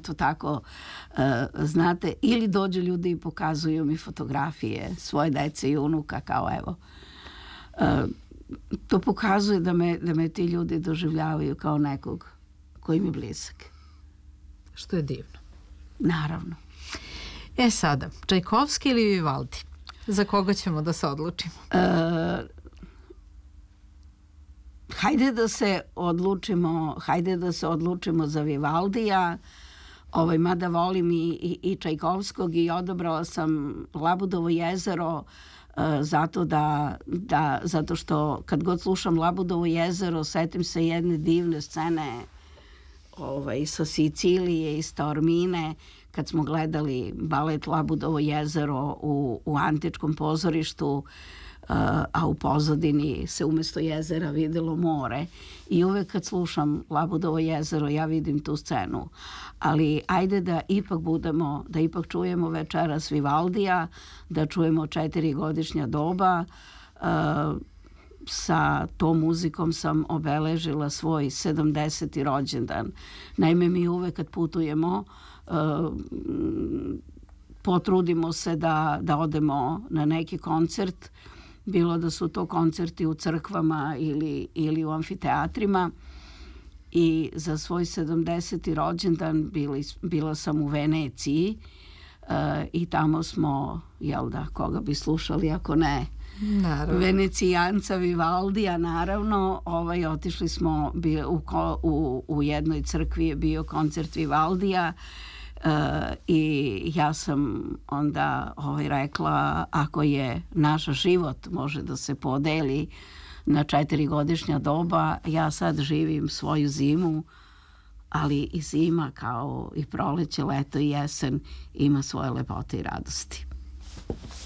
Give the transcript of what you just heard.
eto tako, znate, ili dođu ljudi i pokazuju mi fotografije svoje dece i unuka kao evo. To pokazuje da me ti ljudi doživljavaju kao nekog koji mi je blizak. Što je divno. Naravno. Sada, Čajkovski ili Vivaldi? Za koga ćemo da se odlučimo? Hajde da se odlučimo za Vivaldija, mada volim i Čajkovskog i odabrala sam Labudovo jezero zato što kad god slušam Labudovo jezero setim se jedne divne scene sa Sicilije, iz Taormine, kad smo gledali balet Labudovo jezero u Antičkom pozorištu, a u pozadini se umjesto jezera videlo more. I uvek kad slušam Labudovo jezero ja vidim tu scenu. Ali ajde da ipak čujemo večeras Vivaldija, da čujemo 4 godišnja doba. Sa tom muzikom sam obeležila svoj 70. rođendan. Naime, mi uvek kad putujemo potrudimo se da odemo na neki koncert, bilo da su to koncerti u crkvama ili u amfiteatrima. I za svoj 70. rođendan bila sam u Veneciji i tamo smo, koga bi slušali ako ne, naravno, Venecijanca Vivaldija, naravno. Otišli smo u jednoj crkvi je bio koncert Vivaldija i ja sam onda rekla, ako je naš život može da se podeli na 4 godišnja doba, ja sad živim svoju zimu, ali i zima kao i proleće, leto i jesen ima svoje lepote i radosti.